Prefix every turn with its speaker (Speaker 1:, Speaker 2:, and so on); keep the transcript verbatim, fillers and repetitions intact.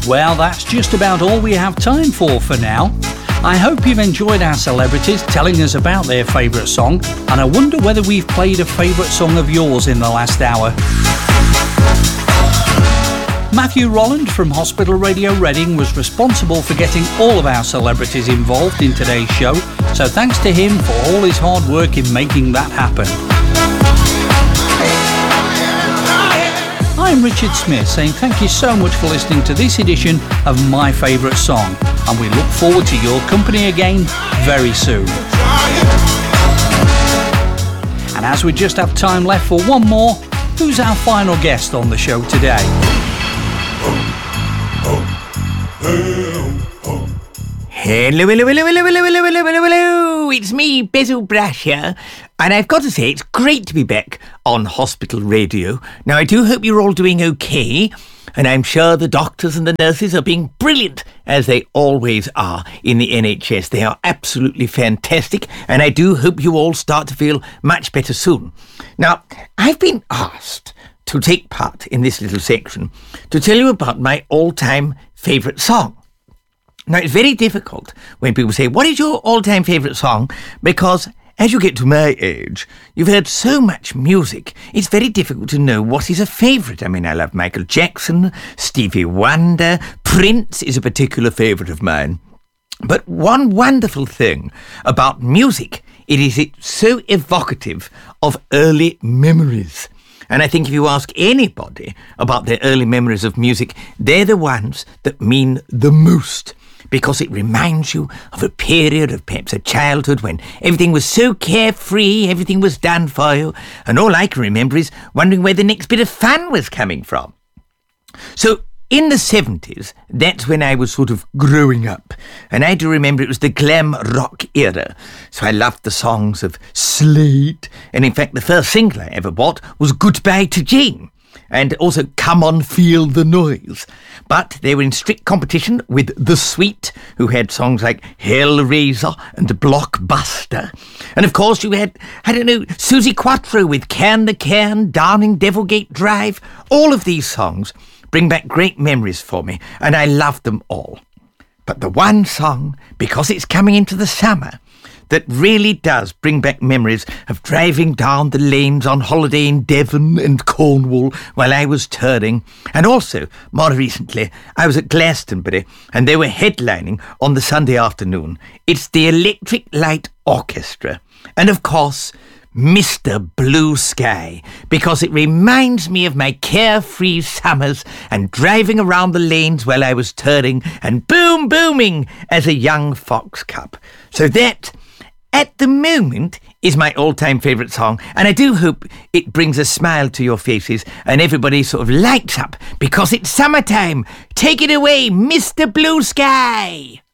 Speaker 1: Well, that's just about all we have time for for now. I hope you've enjoyed our celebrities telling us about their favourite song, and I wonder whether we've played a favourite song of yours in the last hour. Matthew Rolland from Hospital Radio Reading was responsible for getting all of our celebrities involved in today's show, so thanks to him for all his hard work in making that happen. I'm Richard Smith saying thank you so much for listening to this edition of My Favourite Song, and we look forward to your company again very soon. And as we just have time left for one more, who's our final guest on the show today?
Speaker 2: Hello, hello, hello, hello, hello, hello, hello, hello, hello. It's me, Bezel Brash here, and I've got to say it's great to be back on Hospital Radio. Now, I do hope you're all doing okay, and I'm sure the doctors and the nurses are being brilliant, as they always are in the N H S. They are absolutely fantastic, and I do hope you all start to feel much better soon. Now, I've been asked to take part in this little section to tell you about my all-time favourite song. Now, it's very difficult when people say, what is your all-time favourite song? Because as you get to my age, you've heard so much music, it's very difficult to know what is a favourite. I mean, I love Michael Jackson, Stevie Wonder, Prince is a particular favourite of mine. But one wonderful thing about music, it is it's so evocative of early memories. And I think if you ask anybody about their early memories of music, they're the ones that mean the most, because it reminds you of a period of perhaps a childhood when everything was so carefree, everything was done for you, and all I can remember is wondering where the next bit of fun was coming from. So in the seventies, that's when I was sort of growing up, and I do remember it was the glam rock era, so I loved the songs of Slade, and in fact the first single I ever bought was Goodbye to Jane, and also Come On Feel the Noise. But they were in strict competition with The Sweet, who had songs like Hellraiser and Blockbuster. And of course you had, I don't know, Suzi Quatro with Can the Can, Darling Devilgate Drive. All of these songs bring back great memories for me, and I love them all. But the one song, because it's coming into the summer, that really does bring back memories of driving down the lanes on holiday in Devon and Cornwall while I was touring. And also, more recently, I was at Glastonbury and they were headlining on the Sunday afternoon. It's the Electric Light Orchestra. And of course, Mister Blue Sky, because it reminds me of my carefree summers and driving around the lanes while I was touring and boom booming as a young fox cub. So that, at the moment, is my all-time favourite song, and I do hope it brings a smile to your faces and everybody sort of lights up because it's summertime. Take it away, Mister Blue Sky!